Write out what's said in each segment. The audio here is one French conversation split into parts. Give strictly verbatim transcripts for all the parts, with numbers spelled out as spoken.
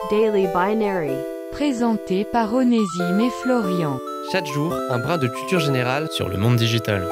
Daily Binary. Présenté par Onésime et Florian. Chaque jour, un brin de culture générale sur le monde digital.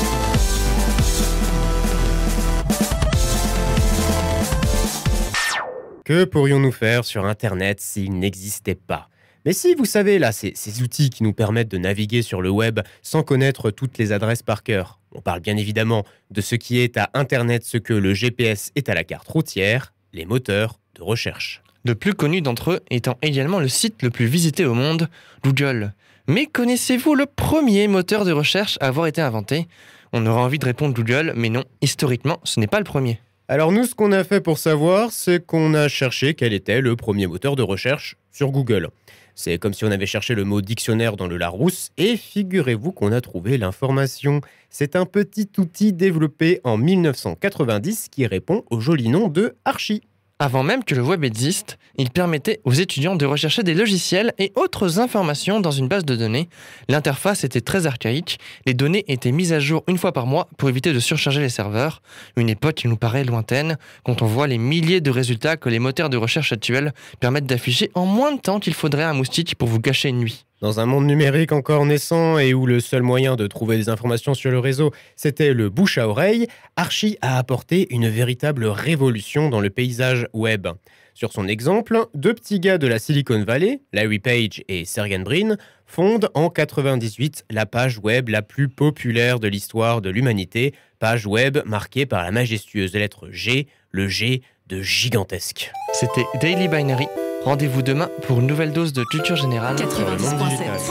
Que pourrions-nous faire sur Internet s'il n'existait pas ? Mais si, vous savez, là, ces, ces outils qui nous permettent de naviguer sur le web sans connaître toutes les adresses par cœur. On parle bien évidemment de ce qui est à Internet, ce que le G P S est à la carte routière, les moteurs de recherche. Le plus connu d'entre eux étant également le site le plus visité au monde, Google. Mais connaissez-vous le premier moteur de recherche à avoir été inventé ? On aurait envie de répondre Google, mais non, historiquement, ce n'est pas le premier. Alors nous, ce qu'on a fait pour savoir, c'est qu'on a cherché quel était le premier moteur de recherche sur Google. C'est comme si on avait cherché le mot dictionnaire dans le Larousse, et figurez-vous qu'on a trouvé l'information. C'est un petit outil développé en dix-neuf cent quatre-vingt-dix qui répond au joli nom de Archie. Avant même que le web existe, il permettait aux étudiants de rechercher des logiciels et autres informations dans une base de données. L'interface était très archaïque, les données étaient mises à jour une fois par mois pour éviter de surcharger les serveurs. Une époque qui nous paraît lointaine quand on voit les milliers de résultats que les moteurs de recherche actuels permettent d'afficher en moins de temps qu'il faudrait à un moustique pour vous cacher une nuit. Dans un monde numérique encore naissant et où le seul moyen de trouver des informations sur le réseau, c'était le bouche à oreille, Archie a apporté une véritable révolution dans le paysage web. Sur son exemple, deux petits gars de la Silicon Valley, Larry Page et Sergey Brin, fondent en quatre-vingt-dix-huit la page web la plus populaire de l'histoire de l'humanité, page web marquée par la majestueuse lettre G, le G de gigantesque. C'était Daily Binary. Rendez-vous demain pour une nouvelle dose de culture générale. quatre-vingt-dix point sept